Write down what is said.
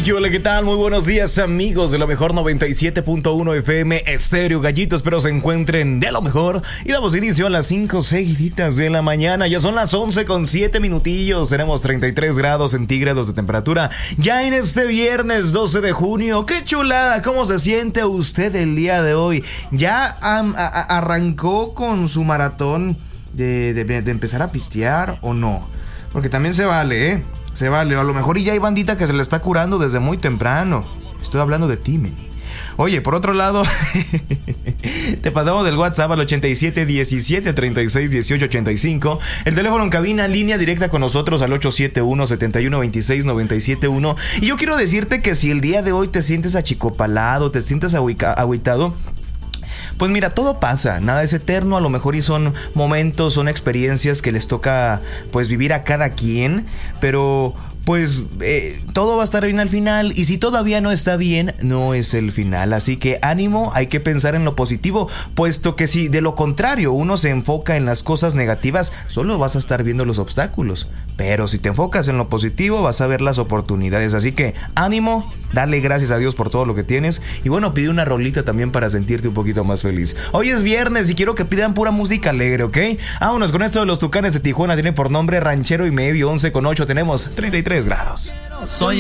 Hola, ¿qué tal? Muy buenos días, amigos de lo mejor 97.1 FM Estéreo Gallito. Espero se encuentren de lo mejor. Y damos inicio a las 5 seguiditas de la mañana. Ya son las 11 con 7 minutillos. Tenemos 33 grados centígrados de temperatura. Ya en este viernes 12 de junio. ¡Qué chulada! ¿Cómo se siente usted el día de hoy? ¿Ya arrancó con su maratón de empezar a pistear o no? Porque también se vale, ¿eh? Se vale, a lo mejor y ya hay bandita que se le está curando desde muy temprano. Estoy hablando de ti, Meni. Oye, por otro lado, te pasamos del WhatsApp al 87 17 36 18 85. El teléfono en cabina, línea directa con nosotros al 871 71 26 97 1. Y yo quiero decirte que si el día de hoy te sientes achicopalado, te sientes agüitado, pues mira, todo pasa, nada es eterno, a lo mejor y son momentos, son experiencias que les toca pues vivir a cada quien, pero pues todo va a estar bien al final, y si todavía no está bien, no es el final. Así que ánimo, hay que pensar en lo positivo, puesto que si de lo contrario uno se enfoca en las cosas negativas, solo vas a estar viendo los obstáculos. Pero si te enfocas en lo positivo, vas a ver las oportunidades. Así que ánimo, dale gracias a Dios por todo lo que tienes. Y bueno, pide una rolita también para sentirte un poquito más feliz. Hoy es viernes y quiero que pidan pura música alegre, ¿ok? Vámonos con esto de los Tucanes de Tijuana. Tiene por nombre Ranchero y Medio. 11 con 8, tenemos 33 grados. Soy